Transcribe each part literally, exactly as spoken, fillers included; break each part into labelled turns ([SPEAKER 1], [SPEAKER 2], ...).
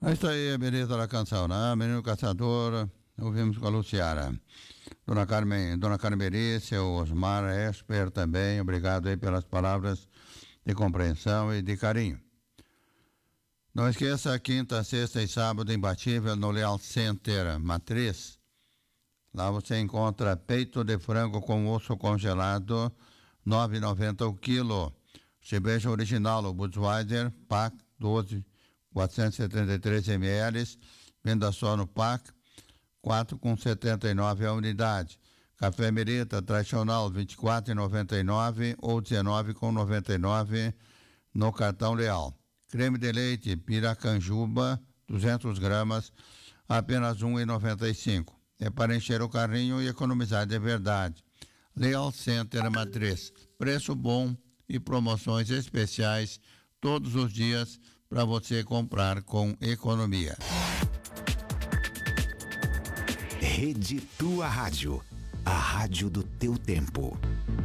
[SPEAKER 1] Esta aí é a beleza da canção, né? Menino Caçador, ouvimos com a Luciara. Dona Carmen, Dona Carmeli, seu Osmar Esper também, obrigado aí pelas palavras de compreensão e de carinho. Não esqueça, quinta, sexta e sábado, imbatível no Leal Center Matriz. Lá você encontra peito de frango com osso congelado, nove reais e noventa centavos o quilo. Cerveja original, o Budweiser, P A C, doze, quatrocentos e setenta e três mililitros, venda só no P A C, quatro reais e setenta e nove centavos a unidade. Café Merita tradicional, vinte e quatro reais e noventa e nove centavos ou dezenove reais e noventa e nove centavos no cartão Leal. Creme de leite Piracanjuba, duzentas gramas, apenas um real e noventa e cinco centavos. É para encher o carrinho e economizar de verdade. Leal Center Matriz, preço bom e promoções especiais todos os dias para você comprar com economia.
[SPEAKER 2] Rede Tua Rádio, a rádio do teu tempo.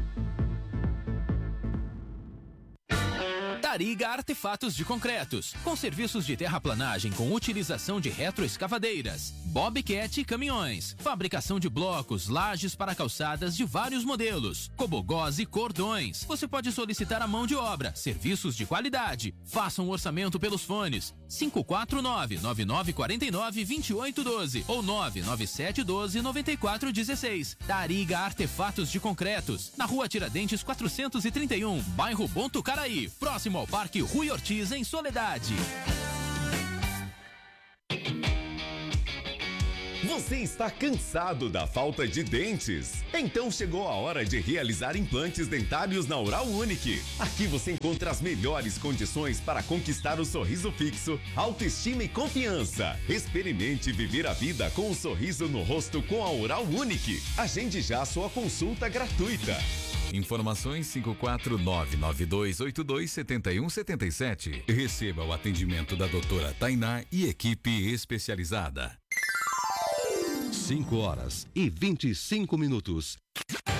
[SPEAKER 3] Tariga Artefatos de Concretos, com serviços de terraplanagem com utilização de retroescavadeiras, bobcat e caminhões, fabricação de blocos, lajes para calçadas de vários modelos, cobogós e cordões. Você pode solicitar a mão de obra, serviços de qualidade. Faça um orçamento pelos fones cinco quatro nove, nove nove quatro nove, dois oito um dois ou nove nove sete um dois, nove quatro um seis. Tariga Artefatos de Concretos, na Rua Tiradentes quatrocentos e trinta e um, bairro Bom Tucaraí, próximo ao Parque Rui Ortiz, em Soledade.
[SPEAKER 4] Você está cansado da falta de dentes? Então chegou a hora de realizar implantes dentários na Oral Unique. Aqui você encontra as melhores condições para conquistar o sorriso fixo, autoestima e confiança. Experimente viver a vida com um sorriso no rosto com a Oral Unique. Agende já sua consulta gratuita.
[SPEAKER 5] Informações cinco quatro nove, nove dois oito dois, sete um sete sete. Receba o atendimento da doutora Tainá e equipe especializada.
[SPEAKER 6] cinco horas e vinte e cinco minutos.